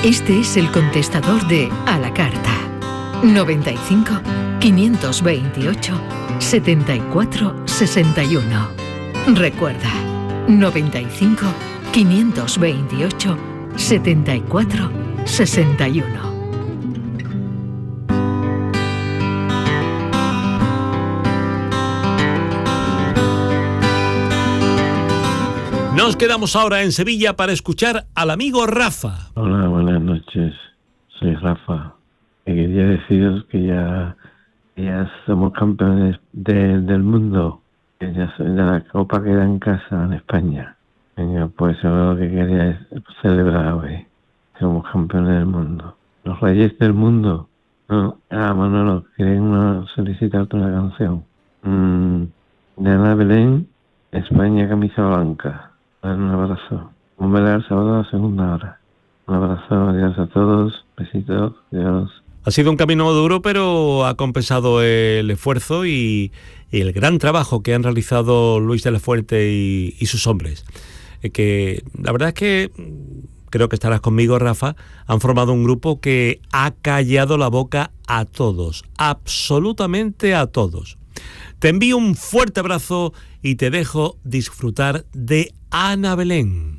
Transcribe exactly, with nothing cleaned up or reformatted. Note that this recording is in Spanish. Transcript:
Este es el contestador de A la Carta. noventa y cinco, quinientos veintiocho, setenta y cuatro, sesenta y uno. Recuerda, noventa y cinco, quinientos veintiocho, setenta y cuatro, sesenta y uno. Nos quedamos ahora en Sevilla para escuchar al amigo Rafa. Hola, buenas noches. Soy Rafa. Y quería deciros que ya, ya somos campeones de, del mundo. Que ya soy de la Copa que da en casa en España. Venga, pues eso lo que quería es celebrar hoy. Somos campeones del mundo. Los reyes del mundo. No, ah, Manolo, quieren solicitarte una canción. Mm, de Ana Belén, España, camisa blanca. Un abrazo. Un beso al sábado a la segunda hora. Un abrazo, adiós a todos. Besitos, adiós. Ha sido un camino duro, pero ha compensado el esfuerzo y, y el gran trabajo que han realizado Luis de la Fuente y, y sus hombres. Eh, que la verdad es que, creo que estarás conmigo, Rafa, han formado un grupo que ha callado la boca a todos, absolutamente a todos. Te envío un fuerte abrazo y te dejo disfrutar de Ana Belén.